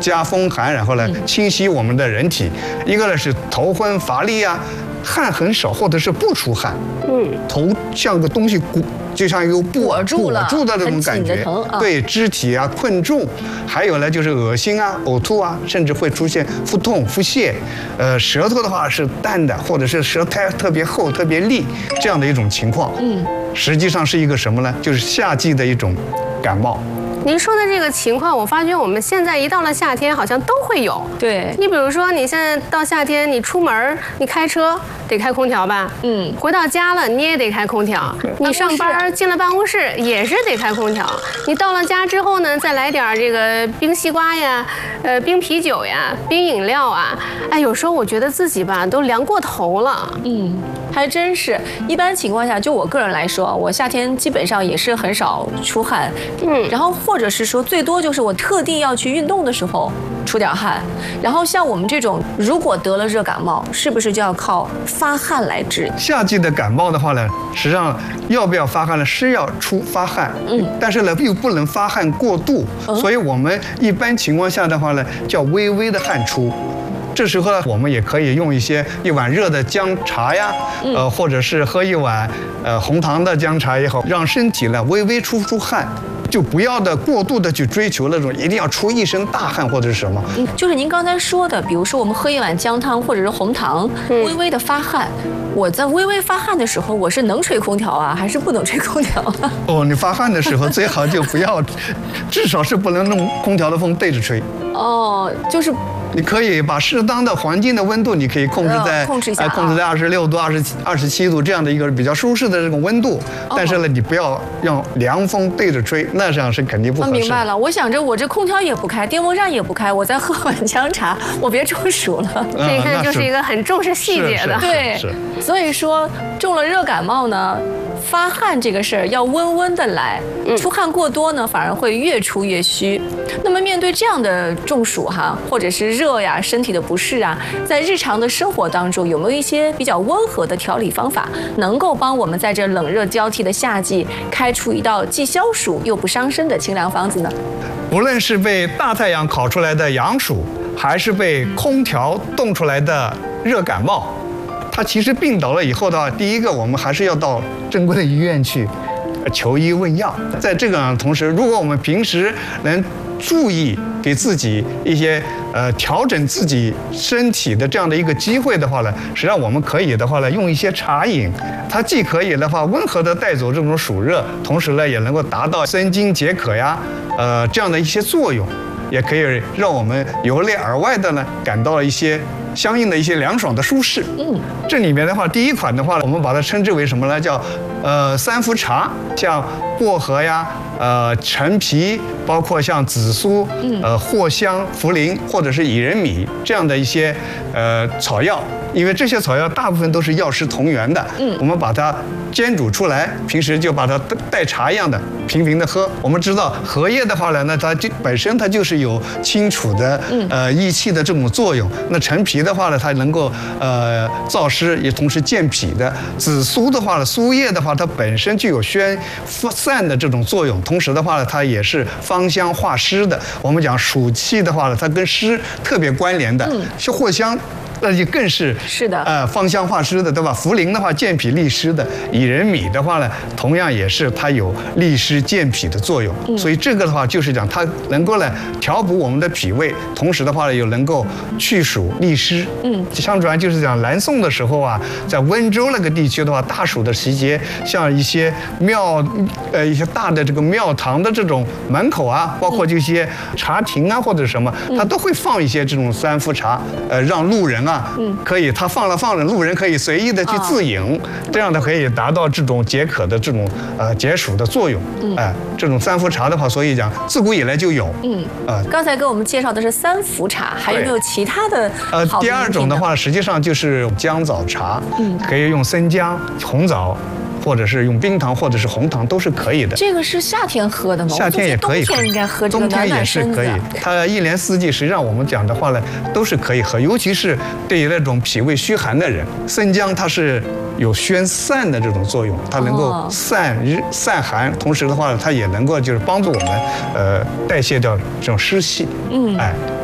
加风寒，然后呢清晰我们的人体。一个呢是头昏乏力啊，汗很少或者是不出汗，头像个东西就像一个布裹住的这种感觉，对，肢体啊困住，还有呢就是恶心啊、呕吐啊，甚至会出现腹痛、腹泻，舌头的话是淡的，或者是舌苔特别厚、特别利这样的一种情况，实际上是一个什么呢？就是夏季的一种感冒。 您说的这个情况，我发觉我们现在一到了夏天，好像都会有。 对， 你比如说，你现在到夏天，你出门，你开车得开空调吧？回到家了，你也得开空调。你上班进了办公室也是得开空调。你到了家之后呢，再来点这个冰西瓜呀，冰啤酒呀，冰饮料啊。哎，有时候我觉得自己吧都凉过头了。 还真是。一般情况下，就我个人来说，我夏天基本上也是很少出汗，然后或者是说最多就是我特地要去运动的时候出点汗。然后像我们这种如果得了热感冒，是不是就要靠发汗来治？ 夏季的感冒的话呢，实际上要不要发汗呢？是要发汗，但是呢又不能发汗过度，所以我们一般情况下的话呢，叫微微的汗出。这时候呢，我们也可以用一碗热的姜茶呀，或者是喝一碗红糖的姜茶也好，让身体呢微微出汗，就不要过度的去追求那种一定要出一身大汗或者是什么。 就是您刚才说的，比如说我们喝一碗姜汤或者是红糖，微微的发汗。我在微微发汗的时候，我是能吹空调啊，还是不能吹空调啊？ 你发汗的时候最好就不要，至少是不能弄空调的风对着吹。 就是。 你可以把适当的环境的温度，你可以控制在26度、27度这样的一个比较舒适的这种温度，但是呢，你不要让凉风对着吹，那样是肯定不合适。 明白了，我想着我这空调也不开，电风扇也不开，我再喝碗姜茶，我别中暑了。 这一看就是一个很重视细节的。 对，所以说中了热感冒呢，发汗这个事儿要温温的来，出汗过多呢，反而会越出越虚。那么面对这样的中暑或者是热呀、身体的不适啊，在日常的生活当中，有没有一些比较温和的调理方法，能够帮我们在这冷热交替的夏季，开出一道既消暑又不伤身的清凉方子呢？ 无论是被大太阳烤出来的阳暑，还是被空调冻出来的热感冒，它其实病倒了以后的话，第一个我们还是要到正规的医院去求医问药。在这个同时，如果我们平时能注意给自己一些调整自己身体的这样的一个机会的话呢，实际上我们可以的话呢，用一些茶饮，它既可以的话温和的带走这种暑热，同时呢也能够达到生津解渴呀，这样的一些作用，也可以让我们由内而外的呢感到一些相应的一些凉爽的舒适。这里面的话，第一款的话，我们把它称之为什么呢？叫三伏茶，像薄荷呀、陈皮，包括像紫苏、藿香、茯苓或者是薏仁米这样的一些草药。因为这些草药大部分都是药食同源的，我们把它煎煮出来，平时就把它代茶一样的频频的喝。我们知道荷叶的话呢，它本身它就是有清除的益气的这种作用。那陈皮的话呢，它能够燥湿，也同时健脾的。紫苏的话呢，苏叶的话，它本身就有宣散的这种作用，同时的话呢，它也是芳香化湿的。我们讲暑气的话呢，它跟湿特别关联的，像藿香。那就更是的， 芳香化湿的，对吧？茯苓的话，健脾利湿的；薏仁米的话呢，同样也是它有利湿健脾的作用。所以这个的话，就是讲它能够呢调补我们的脾胃，同时的话呢又能够去暑利湿。相传就是讲南宋的时候啊，在温州那个地区的话，大暑的时节，像一些一些大的这个庙堂的这种门口啊，包括这些茶亭啊或者什么，它都会放一些这种三伏茶，让路人可以，他放着，路人可以随意的去自饮，这样的可以达到这种解渴的这种解暑的作用。这种三伏茶的话，所以讲自古以来就有。 刚才给我们介绍的是三伏茶，还有没有其他的好的？ 第二种的话，实际上就是姜枣茶，可以用生姜、红枣。或者是用冰糖，或者是红糖，都是可以的。 这个是夏天喝的吗？ 夏天也可以喝， 冬天应该喝这个暖暖身子。 冬天也是可以，它一年四季，实际上我们讲的话呢，都是可以喝。尤其是对于那种脾胃虚寒的人，生姜它是有宣散的这种作用，它能够散寒，同时的话，它也能够就是帮助我们代谢掉这种湿气。